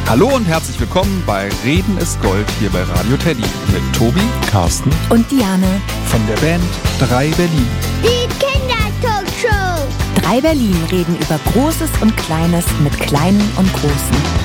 Hallo und herzlich willkommen bei Reden ist Gold hier bei Radio Teddy mit Tobi, Carsten und Diane von der Band 3 Berlin. Die Kindertalkshow. 3 Berlin reden über Großes und Kleines mit Kleinen und Großen.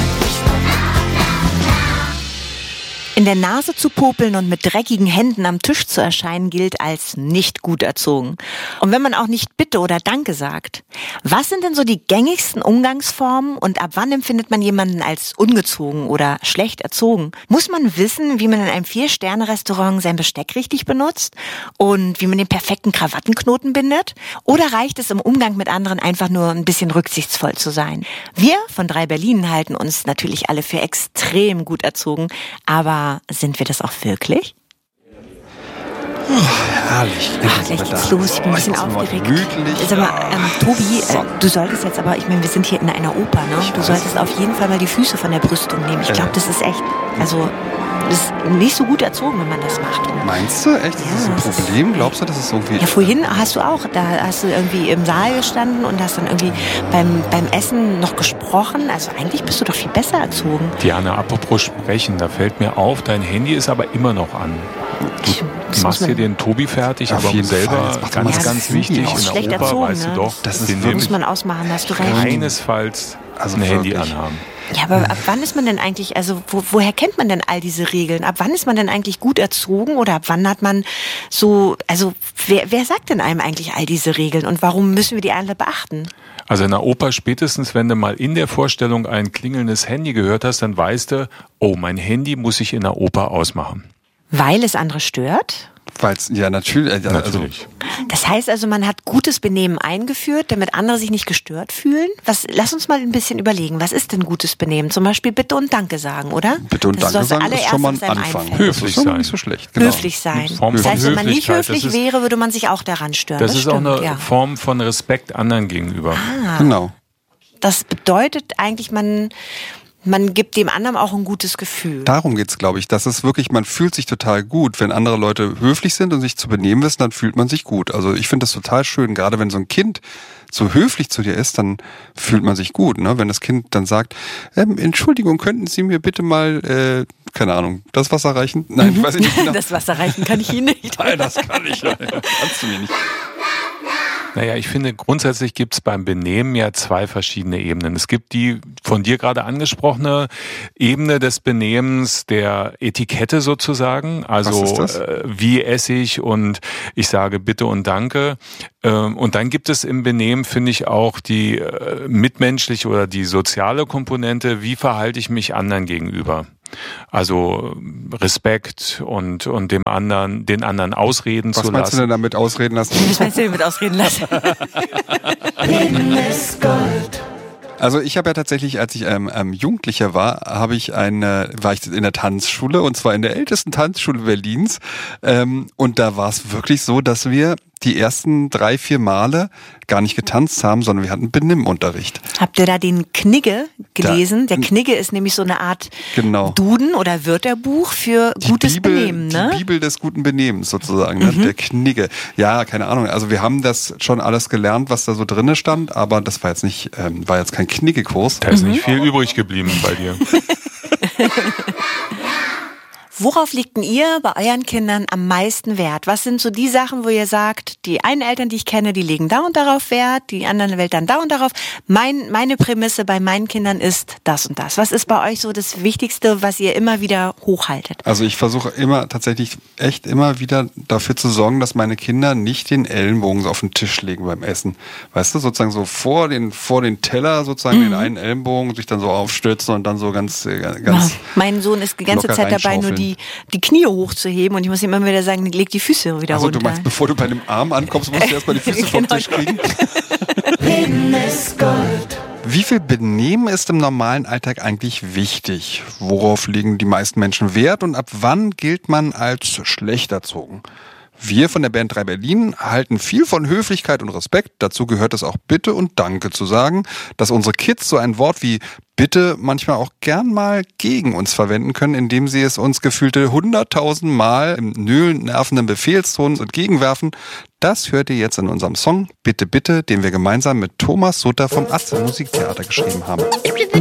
In der Nase zu popeln und mit dreckigen Händen am Tisch zu erscheinen, gilt als nicht gut erzogen. Und wenn man auch nicht Bitte oder Danke sagt. Was sind denn so die gängigsten Umgangsformen und ab wann empfindet man jemanden als ungezogen oder schlecht erzogen? Muss man wissen, wie man in einem 4-Sterne-Restaurant sein Besteck richtig benutzt und wie man den perfekten Krawattenknoten bindet? Oder reicht es im Umgang mit anderen einfach nur ein bisschen rücksichtsvoll zu sein? Wir von 3 Berlin halten uns natürlich alle für extrem gut erzogen, aber sind wir das auch wirklich? Herrlich. Gleich geht's los, ich bin ein bisschen aufgeregt. Gemütlich. Sag mal, Tobi, du solltest jetzt aber, ich meine, wir sind hier in einer Oper, ne? Du solltest auf jeden Fall mal die Füße von der Brüstung nehmen. Ich glaube, das ist echt, also, das ist nicht so gut erzogen, wenn man das macht. Meinst du echt? Ist das ein Problem? Glaubst du, das ist irgendwie... Ja, vorhin hast du auch, da hast du irgendwie im Saal gestanden und hast dann irgendwie beim Essen noch gesprochen. Also eigentlich bist du doch viel besser erzogen. Diana, apropos sprechen, da fällt mir auf, dein Handy ist aber immer noch an. Du machst hier den Tobi fertig, aber selber ganz wichtig, in schlecht der Oper erzogen, weißt du ne? doch, das muss man ausmachen, hast du recht. keinesfalls ein Handy anhaben. Ja, aber ab wann ist man denn eigentlich, also woher kennt man denn all diese Regeln? Ab wann ist man denn eigentlich gut erzogen oder ab wann hat man so, also wer sagt denn einem eigentlich all diese Regeln und warum müssen wir die alle beachten? Also in der Oper spätestens, wenn du mal in der Vorstellung ein klingelndes Handy gehört hast, dann weißt du, oh, mein Handy muss ich in der Oper ausmachen. Weil es andere stört? Weil's, ja, natürlich. Natürlich. Das heißt also, man hat gutes Benehmen eingeführt, damit andere sich nicht gestört fühlen? Lass uns mal ein bisschen überlegen, was ist denn gutes Benehmen? Zum Beispiel Bitte und Danke sagen, oder? Bitte und Danke sagen ist schon mal ein Anfang. Höflich sein. Nicht so schlecht. Genau. Höflich sein. Form Das von heißt, wenn man nicht Höflichkeit, höflich wäre, würde man sich auch daran stören. Das ist stimmt, auch eine Form von Respekt anderen gegenüber. Genau. Das bedeutet eigentlich, man gibt dem anderen auch ein gutes Gefühl. Darum geht's, glaube ich. Das ist wirklich, man fühlt sich total gut. Wenn andere Leute höflich sind und sich zu benehmen wissen, dann fühlt man sich gut. Also ich finde das total schön. Gerade wenn so ein Kind so höflich zu dir ist, dann fühlt man sich gut. Ne? Wenn das Kind dann sagt, Entschuldigung, könnten Sie mir bitte mal, keine Ahnung, das Wasser reichen? Nein, weiß ich nicht genau. Das Wasser reichen kann ich Ihnen nicht. Nein, das kann ich. Kannst du mir nicht. Naja, ich finde, grundsätzlich gibt es beim Benehmen ja 2 verschiedene Ebenen. Es gibt die von dir gerade angesprochene Ebene des Benehmens, der Etikette sozusagen. Also was ist das? Wie esse ich und ich sage Bitte und Danke. Und dann gibt es im Benehmen, finde ich, auch die mitmenschliche oder die soziale Komponente. Wie verhalte ich mich anderen gegenüber? Also Respekt und den anderen ausreden zu lassen. Was meinst du denn damit ausreden lassen? Was meinst du denn mit ausreden lassen? Also ich habe ja tatsächlich, als ich Jugendlicher war, war ich in der Tanzschule und zwar in der ältesten Tanzschule Berlins. Und da war es wirklich so, dass wir die ersten 3-4 Male gar nicht getanzt haben, sondern wir hatten Benimmunterricht. Habt ihr da den Knigge gelesen? Der Knigge ist nämlich so eine Art Duden oder Wörterbuch für gutes Benehmen, ne? Die Bibel des guten Benehmens sozusagen, ne? Der Knigge. Ja, keine Ahnung. Also wir haben das schon alles gelernt, was da so drinne stand, aber das war jetzt nicht, war jetzt kein Kniggekurs. Da ist nicht viel übrig geblieben bei dir. Worauf legt denn ihr bei euren Kindern am meisten Wert? Was sind so die Sachen, wo ihr sagt, die einen Eltern, die ich kenne, die legen da und darauf Wert, die anderen Eltern da und darauf. Meine Prämisse bei meinen Kindern ist das und das. Was ist bei euch so das Wichtigste, was ihr immer wieder hochhaltet? Also ich versuche tatsächlich immer wieder dafür zu sorgen, dass meine Kinder nicht den Ellenbogen so auf den Tisch legen beim Essen. Weißt du, sozusagen so vor den Teller sozusagen den einen Ellenbogen, sich dann so aufstützen und dann so ganz mein Sohn ist die ganze Zeit dabei, nur die Knie hochzuheben und ich muss ihm immer wieder sagen, leg die Füße wieder runter. Also du meinst, bevor du bei dem Arm ankommst, musst du erstmal die Füße vom Tisch kriegen? Reden ist Gold. Wie viel Benehmen ist im normalen Alltag eigentlich wichtig? Worauf legen die meisten Menschen Wert und ab wann gilt man als schlecht erzogen? Wir von der Band 3 Berlin halten viel von Höflichkeit und Respekt. Dazu gehört es auch Bitte und Danke zu sagen, dass unsere Kids so ein Wort wie Bitte manchmal auch gern mal gegen uns verwenden können, indem sie es uns gefühlte 100.000 Mal im nöhlend nervenden Befehlston entgegenwerfen. Das hört ihr jetzt in unserem Song Bitte, Bitte, den wir gemeinsam mit Thomas Sutter vom Atze Musiktheater geschrieben haben.